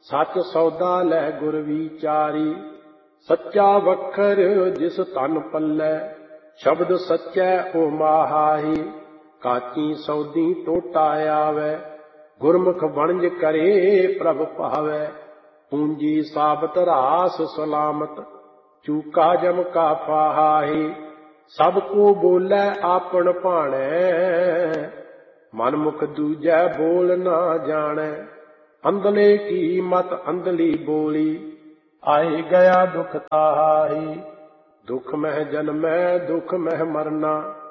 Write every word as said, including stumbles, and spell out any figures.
सच सौदा लै गुर विचारी। सच्चा वखर जिस तन पल्लै, शब्द सच्चै ओ माहाही। काची सौदी टोटा आवे, गुरमुख वणज करे प्रभ पावै। पूंजी साबत रास सलामत, चूका जम का फाहाही। सब को बोलै आपन भाणै, मनमुख दूजै बोल ना जाणै। अंधले की मत अंधली बोली, आए गया दुख ताहाही। दुख मह जन्मै दुख मह मरना,